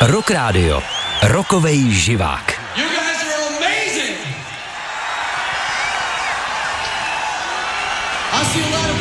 Rock Radio. Rokovej živák. You guys are amazing. I see a lot of